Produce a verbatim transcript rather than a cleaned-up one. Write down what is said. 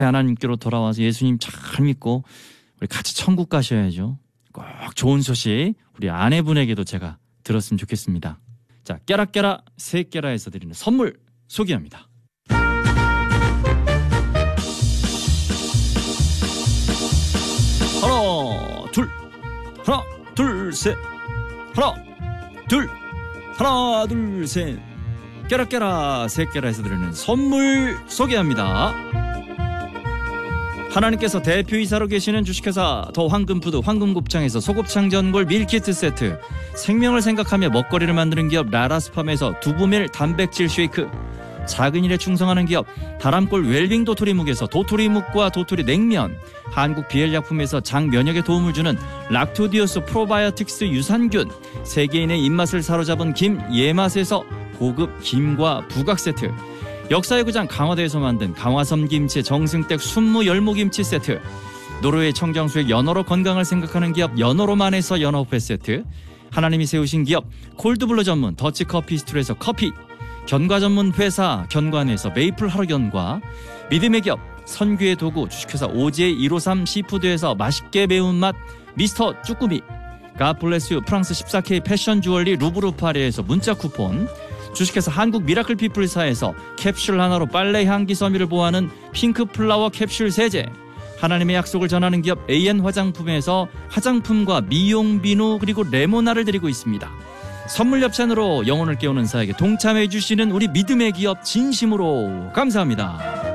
하나님께로 돌아와서 예수님 잘 믿고 우리 같이 천국 가셔야죠. 꼭 좋은 소식 우리 아내분에게도 제가 들었으면 좋겠습니다. 자, 깨라깨라 새깨라에서 드리는 선물 소개합니다. 하나 둘 하나 둘 셋 하나 둘 하나 둘 셋 깨라깨라 새깨라에서 드리는 선물 소개합니다. 하나님께서 대표이사로 계시는 주식회사 더 황금푸드 황금곱창에서 소곱창 전골 밀키트 세트, 생명을 생각하며 먹거리를 만드는 기업 라라스팜에서 두부밀 단백질 쉐이크, 작은 일에 충성하는 기업 다람골 웰빙 도토리묵에서 도토리묵과 도토리 냉면, 한국 비엘약품에서 장 면역에 도움을 주는 락토디오스 프로바이오틱스 유산균, 세계인의 입맛을 사로잡은 김 예맛에서 고급 김과 부각 세트, 역사의 구장 강화도에서 만든 강화섬 김치 정승댁 순무 열무김치 세트, 노르웨이 청정수의 연어로 건강을 생각하는 기업 연어로만에서 연어회 세트, 하나님이 세우신 기업 콜드블루 전문 더치커피스툴에서 커피, 견과 전문 회사 견관에서 메이플 하루견과, 믿음의 기업 선규의 도구 주식회사 오지에이 일오삼 시푸드에서 맛있게 매운맛 미스터 쭈꾸미, 갓블레스유 프랑스 십사 케이 패션 주얼리 루브르파리에서 문자 쿠폰, 주식회사 한국 미라클 피플사에서 캡슐 하나로 빨래 향기 섬유를 보호하는 핑크 플라워 캡슐 세제, 하나님의 약속을 전하는 기업 에이엔 화장품에서 화장품과 미용 비누 그리고 레모나를 드리고 있습니다. 선물 협찬으로 영혼을 깨우는 사에게 동참해 주시는 우리 믿음의 기업 진심으로 감사합니다.